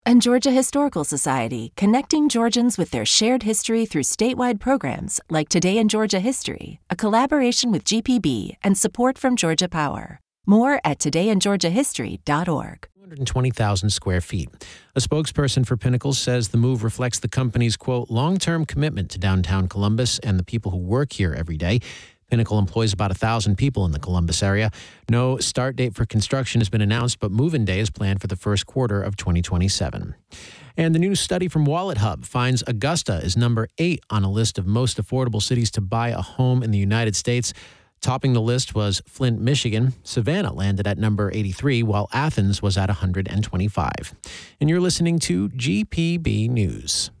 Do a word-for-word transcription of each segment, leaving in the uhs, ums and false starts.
And Georgia Historical Society, connecting Georgians with their shared history through statewide programs like Today in Georgia History, a collaboration with G P B and support from Georgia Power. More at today in georgia history dot org. two hundred twenty thousand square feet. A spokesperson for Pinnacle says the move reflects the company's, quote, long-term commitment to downtown Columbus and the people who work here every day. Pinnacle employs about one thousand people in the Columbus area. No start date for construction has been announced, but move-in day is planned for the first quarter of twenty twenty-seven. And the new study from Wallet Hub finds Augusta is number eight on a list of most affordable cities to buy a home in the United States. Topping the list was Flint, Michigan. Savannah landed at number eighty-three, while Athens was at one hundred twenty-five. And you're listening to G P B News.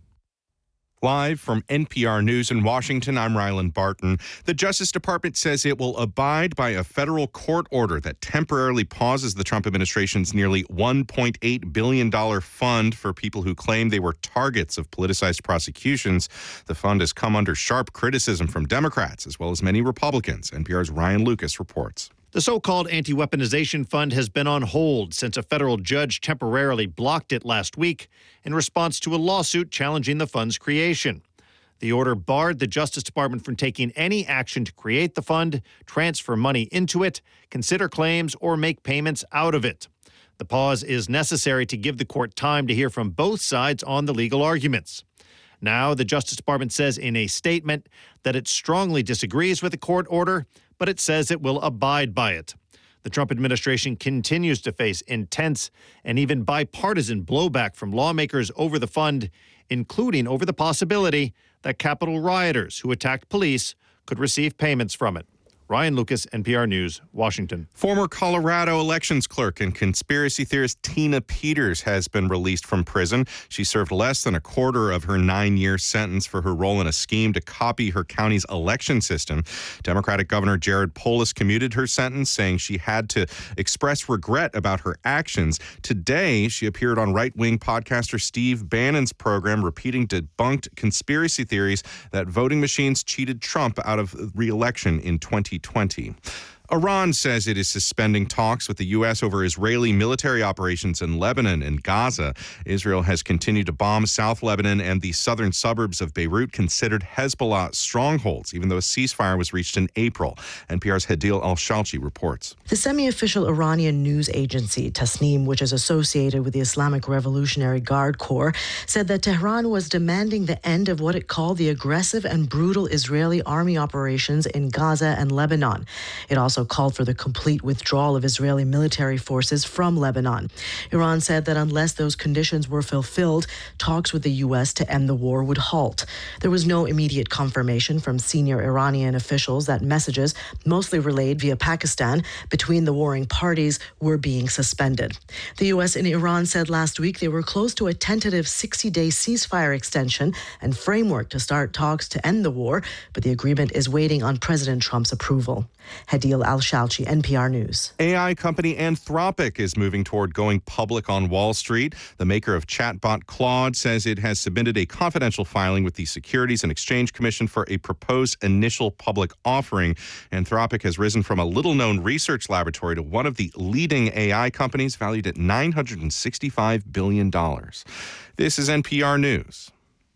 Live from N P R News in Washington, I'm Ryland Barton. The Justice Department says it will abide by a federal court order that temporarily pauses the Trump administration's nearly one point eight billion dollars fund for people who claim they were targets of politicized prosecutions. The fund has come under sharp criticism from Democrats as well as many Republicans. N P R's Ryan Lucas reports. The so-called anti-weaponization fund has been on hold since a federal judge temporarily blocked it last week in response to a lawsuit challenging the fund's creation. The order barred the Justice Department from taking any action to create the fund, transfer money into it, consider claims, or make payments out of it. The pause is necessary to give the court time to hear from both sides on the legal arguments. Now, the Justice Department says in a statement that it strongly disagrees with the court order, but it says it will abide by it. The Trump administration continues to face intense and even bipartisan blowback from lawmakers over the fund, including over the possibility that Capitol rioters who attacked police could receive payments from it. Ryan Lucas, N P R News, Washington. Former Colorado elections clerk and conspiracy theorist Tina Peters has been released from prison. She served less than a quarter of her nine-year sentence for her role in a scheme to copy her county's election system. Democratic Governor Jared Polis commuted her sentence, saying she had to express regret about her actions. Today, she appeared on right-wing podcaster Steve Bannon's program, repeating debunked conspiracy theories that voting machines cheated Trump out of re-election in twenty twenty. Iran says it is suspending talks with the U S over Israeli military operations in Lebanon and Gaza. Israel has continued to bomb South Lebanon and the southern suburbs of Beirut, considered Hezbollah strongholds, even though a ceasefire was reached in April. N P R's Hadil Al-Shalchi reports. The semi-official Iranian news agency, Tasnim, which is associated with the Islamic Revolutionary Guard Corps, said that Tehran was demanding the end of what it called the aggressive and brutal Israeli army operations in Gaza and Lebanon. It also called for the complete withdrawal of Israeli military forces from Lebanon. Iran said that unless those conditions were fulfilled, talks with the U S to end the war would halt. There was no immediate confirmation from senior Iranian officials that messages, mostly relayed via Pakistan, between the warring parties were being suspended. The U S and Iran said last week they were close to a tentative sixty-day ceasefire extension and framework to start talks to end the war, but the agreement is waiting on President Trump's approval. Hadil Al-Shalchi, N P R News. A I company Anthropic is moving toward going public on Wall Street. The maker of chatbot Claude says it has submitted a confidential filing with the Securities and Exchange Commission for a proposed initial public offering. Anthropic has risen from a little-known research laboratory to one of the leading A I companies, valued at nine hundred sixty-five billion dollars. This is N P R News.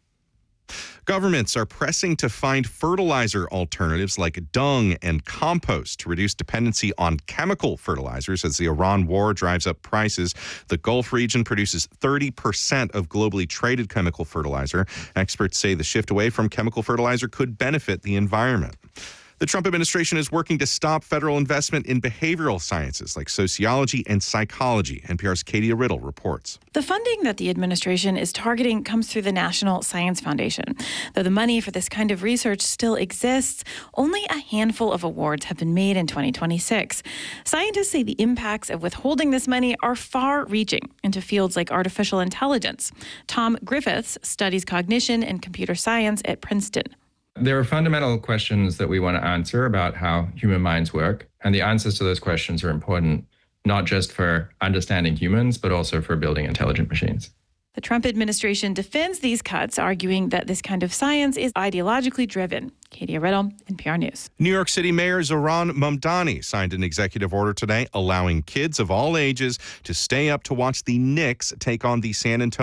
Governments are pressing to find fertilizer alternatives like dung and compost to reduce dependency on chemical fertilizers as the Iran war drives up prices. The Gulf region produces thirty percent of globally traded chemical fertilizer. Experts say the shift away from chemical fertilizer could benefit the environment. The Trump administration is working to stop federal investment in behavioral sciences like sociology and psychology. N P R's Katie Riddle reports. The funding that the administration is targeting comes through the National Science Foundation. Though the money for this kind of research still exists, only a handful of awards have been made in twenty twenty-six. Scientists say the impacts of withholding this money are far-reaching into fields like artificial intelligence. Tom Griffiths studies cognition and computer science at Princeton. There are fundamental questions that we want to answer about how human minds work, and the answers to those questions are important, not just for understanding humans, but also for building intelligent machines. The Trump administration defends these cuts, arguing that this kind of science is ideologically driven. Katie Riddle, N P R News. New York City Mayor Zohran Mamdani signed an executive order today allowing kids of all ages to stay up to watch the Knicks take on the San Antonio